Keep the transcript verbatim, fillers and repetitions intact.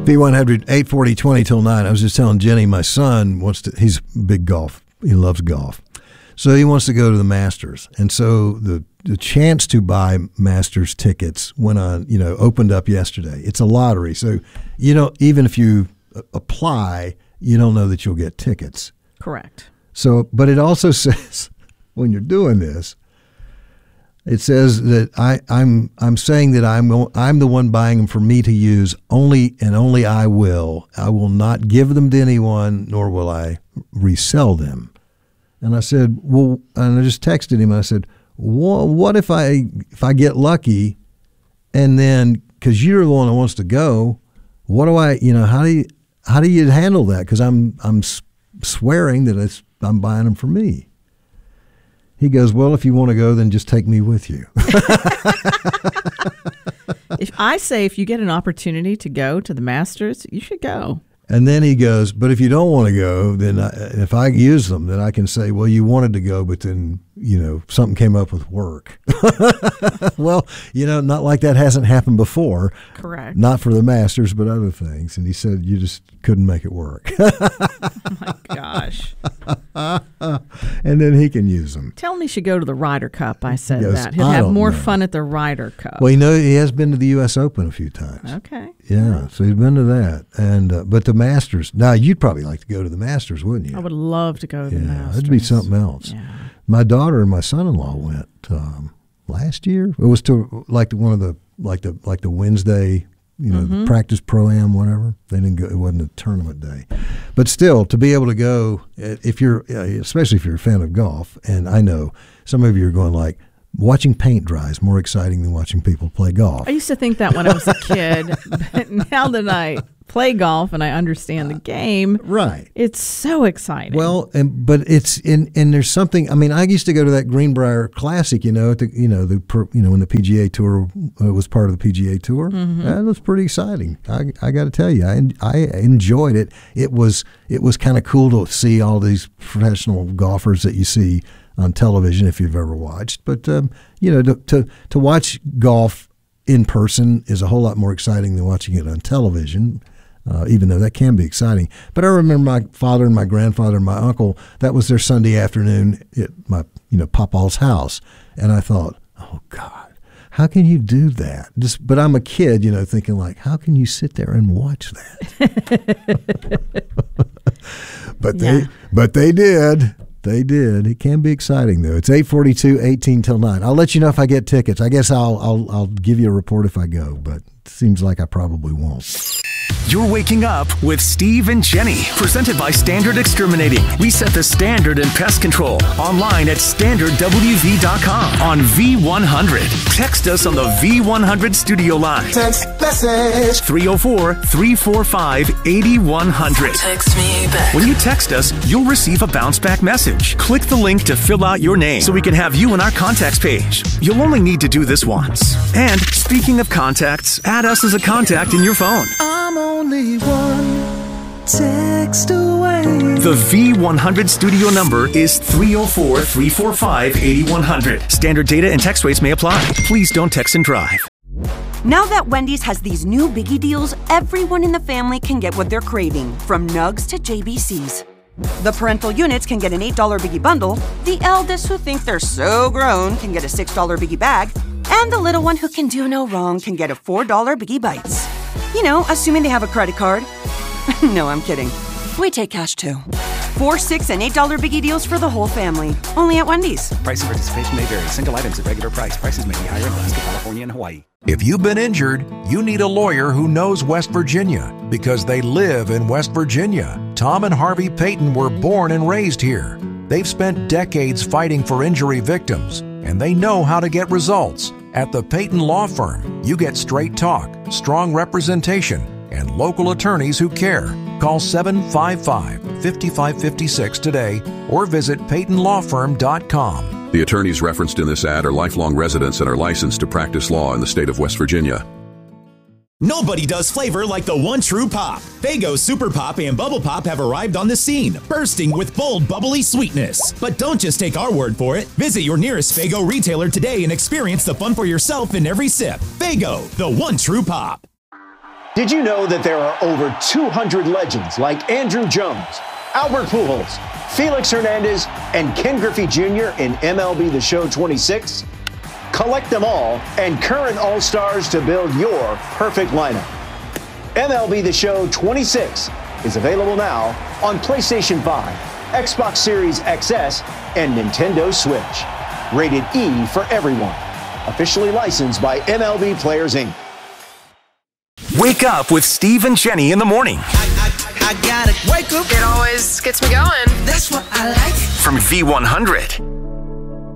V one hundred, eight forty, twenty till nine. I was just telling Jenny, my son wants to, he's big golf. He loves golf. So he wants to go to the Masters. And so the, the chance to buy Masters tickets went on, you know, opened up yesterday. It's a lottery. So, you know, even if you apply, you don't know that you'll get tickets. Correct. So, but it also says when you're doing this, it says that I, I'm I'm saying that I'm I'm the one buying them for me to use only, and only I will. I will not give them to anyone, nor will I resell them. And I said, well, and I just texted him. And I said, well, what if I if I get lucky, and then because you're the one that wants to go, what do I, you know, how do you how do you handle that? Because I'm I'm swearing that it's I'm buying them for me. He goes, well, if you want to go, then just take me with you. If I say if you get an opportunity to go to the Masters, you should go. And then he goes, but if you don't want to go, then I, if I use them, then I can say, well, you wanted to go, but then, you know, something came up with work. Well, you know, not like that hasn't happened before. Correct. Not for the Masters, but other things. And he said, you just couldn't make it work. Oh, my gosh. And then he can use them. Tell him he should go to the Ryder Cup. I said Yes, that. He'll I have don't more know. fun at the Ryder Cup. Well, you know, he has been to the U S Open a few times. Okay. Yeah, so he's been to that. And uh, but the Masters, now you'd probably like to go to the Masters, wouldn't you? I would love to go to yeah, the Masters. that'd be something else. Yeah. My daughter and my son-in-law went um, last year. It was to like the, one of the like the like the Wednesday, you know, Mm-hmm. practice pro-am, whatever. They didn't go. It wasn't a tournament day, but still to be able to go, if you're, especially if you're a fan of golf, and I know some of you are going like, watching paint dry is more exciting than watching people play golf. I used to think that when I was a kid, but now that I play golf and I understand the game, Right. it's so exciting. Well, and but it's in and there's something. I mean, I used to go to that Greenbrier Classic. You know, at the you know the per- you know when the P G A Tour uh, was part of the P G A Tour. Mm-hmm. That was pretty exciting. I I got to tell you, I I enjoyed it. It was it was kind of cool to see all these professional golfers that you see on television if you've ever watched. But um, you know, to, to to watch golf in person is a whole lot more exciting than watching it on television. Uh, even though that can be exciting. But I remember my father and my grandfather and my uncle, that was their Sunday afternoon at my, you know, Papa's house. And I thought, oh, God, how can you do that? Just, but I'm a kid, you know, thinking like, how can you sit there and watch that? but Yeah. they but they did. They did. It can be exciting, though. It's eight forty-two, eighteen till nine. I'll let you know if I get tickets. I guess I'll I'll I'll give you a report if I go, but it seems like I probably won't. You're waking up with Steve and Jenny, presented by Standard Exterminating. We set the standard in pest control. Online at standard w v dot com. On V one hundred. Text us on the V one hundred studio line. Text message. three oh four, three four five, eight one hundred. Text me back. When you text us, you'll receive a bounce back message. Click the link to fill out your name so we can have you in our contacts page. You'll only need to do this once. And speaking of contacts, add us as a contact in your phone. I'm only one text away. The V one hundred studio number is three oh four, three four five, eight one hundred. Standard data and text rates may apply. Please don't text and drive. Now that Wendy's has these new biggie deals, everyone in the family can get what they're craving, from nugs to J B Cs. The parental units can get an eight dollar biggie bundle, the eldest who think they're so grown can get a six dollar biggie bag, and the little one who can do no wrong can get a four dollar biggie bites. You know, assuming they have a credit card. No, I'm kidding. We take cash too. Four, six, and eight dollar biggie deals for the whole family. Only at Wendy's. Price and participation may vary. Single items at regular price. Prices may be higher in Alaska, California, and Hawaii. If you've been injured, you need a lawyer who knows West Virginia because they live in West Virginia. Tom and Harvey Payton were born and raised here. They've spent decades fighting for injury victims, and they know how to get results. At the Payton Law Firm, you get straight talk, strong representation, and local attorneys who care. Call seven five five, five five five six today or visit payton law firm dot com. The attorneys referenced in this ad are lifelong residents and are licensed to practice law in the state of West Virginia. Nobody does flavor like the one true pop. Faygo Super Pop and Bubble Pop have arrived on the scene, bursting with bold, bubbly sweetness. But don't just take our word for it. Visit your nearest Faygo retailer today and experience the fun for yourself in every sip. Faygo, the one true pop. Did you know that there are over two hundred legends like Andrew Jones, Albert Pujols, Felix Hernandez, and Ken Griffey Junior in M L B The Show twenty-six? Collect them all and current All-Stars to build your perfect lineup. M L B The Show twenty-six is available now on PlayStation five, Xbox Series X S, and Nintendo Switch. Rated E for everyone. Officially licensed by M L B Players, Incorporated. Wake up with Steve and Jenny in the morning. I, I, I gotta wake up. It always gets me going. That's what I like. From V one hundred.